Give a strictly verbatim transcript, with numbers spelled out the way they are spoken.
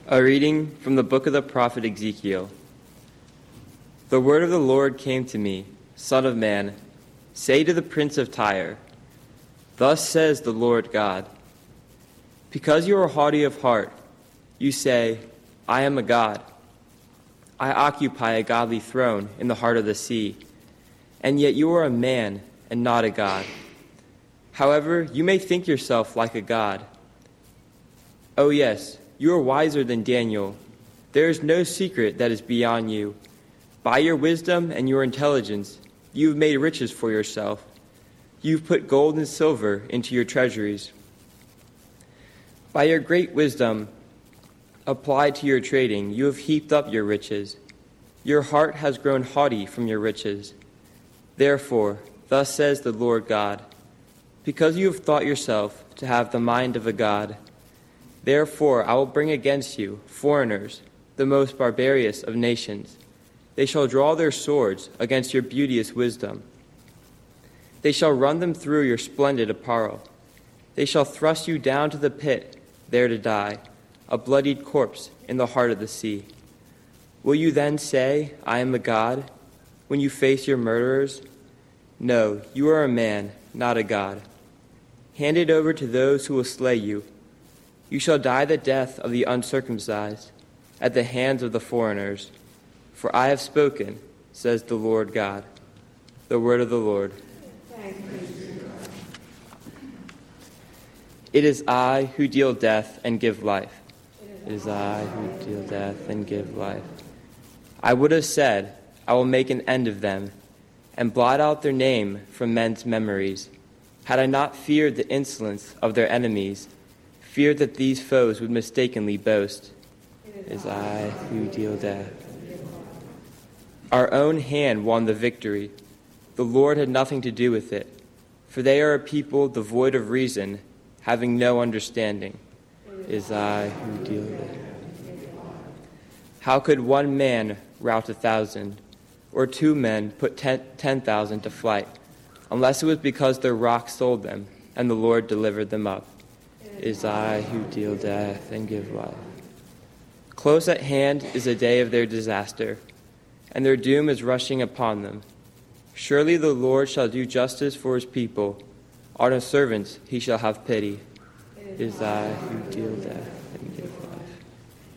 A reading from the book of the prophet Ezekiel. The word of the Lord came to me, Son of man, say to the prince of Tyre, Thus says the Lord God, because you are haughty of heart, you say, I am a god. I occupy a godly throne in the heart of the sea, and yet you are a man and not a god. However, you may think yourself like a god. Oh yes, you are wiser than Daniel. There is no secret that is beyond you. By your wisdom and your intelligence, you have made riches for yourself. You have put gold and silver into your treasuries. By your great wisdom applied to your trading, you have heaped up your riches. Your heart has grown haughty from your riches. Therefore, thus says the Lord God, because you have thought yourself to have the mind of a god, therefore I will bring against you foreigners, the most barbarous of nations. They shall draw their swords against your beauteous wisdom. They shall run them through your splendid apparel. They shall thrust you down to the pit, there to die, a bloodied corpse in the heart of the sea. Will you then say, I am a god, when you face your murderers? No, you are a man, not a god. Hand it over to those who will slay you. You shall die the death of the uncircumcised, at the hands of the foreigners. For I have spoken, says the Lord God. The word of the Lord. It is I who deal death and give life. It is I who deal death and give life. I would have said, I will make an end of them, and blot out their name from men's memories, had I not feared the insolence of their enemies, feared that these foes would mistakenly boast. It is I who deal death. Our own hand won the victory. The Lord had nothing to do with it, for they are a people devoid of reason, having no understanding. It is I who deal death. How could one man rout a thousand, or two men put ten, ten thousand to flight, unless it was because their rock sold them, and the Lord delivered them up? It is I who deal death and give life. Close at hand is the day of their disaster, and their doom is rushing upon them. Surely the Lord shall do justice for his people. On his servants he shall have pity. It is I who deal death.